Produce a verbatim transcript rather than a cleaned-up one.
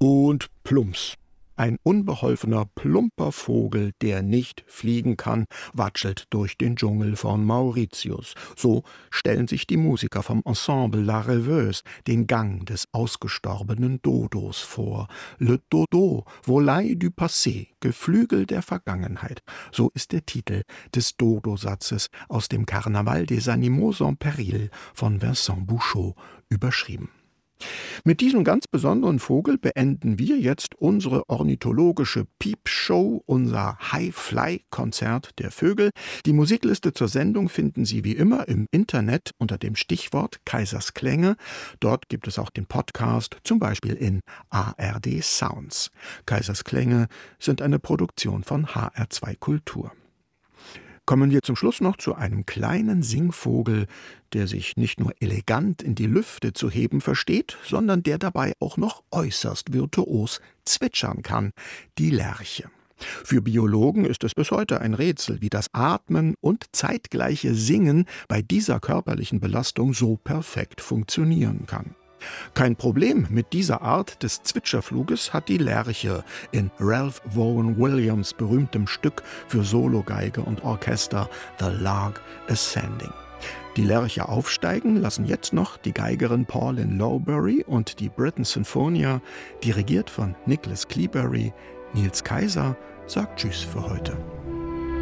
Und plumps. Ein unbeholfener, plumper Vogel, der nicht fliegen kann, watschelt durch den Dschungel von Mauritius. So stellen sich die Musiker vom Ensemble La Rêveuse den Gang des ausgestorbenen Dodos vor. Le Dodo, Volaille du Passé, Geflügel der Vergangenheit. So ist der Titel des Dodo-Satzes aus dem Carnaval des Animaux en Péril von Vincent Bouchot überschrieben. Mit diesem ganz besonderen Vogel beenden wir jetzt unsere ornithologische Piepshow, unser High-Fly-Konzert der Vögel. Die Musikliste zur Sendung finden Sie wie immer im Internet unter dem Stichwort Kaisers Klänge. Dort gibt es auch den Podcast, zum Beispiel in A R D Sounds. Kaisers Klänge sind eine Produktion von H R zwei Kultur. Kommen wir zum Schluss noch zu einem kleinen Singvogel, der sich nicht nur elegant in die Lüfte zu heben versteht, sondern der dabei auch noch äußerst virtuos zwitschern kann, die Lerche. Für Biologen ist es bis heute ein Rätsel, wie das Atmen und zeitgleiche Singen bei dieser körperlichen Belastung so perfekt funktionieren kann. Kein Problem mit dieser Art des Zwitscherfluges hat die Lerche in Ralph Vaughan Williams' berühmtem Stück für Sologeige und Orchester The Lark Ascending. Die Lerche aufsteigen lassen jetzt noch die Geigerin Pauline Lowbury und die Britten Sinfonia, dirigiert von Nicholas Cleobury. Niels Kaiser sagt Tschüss für heute.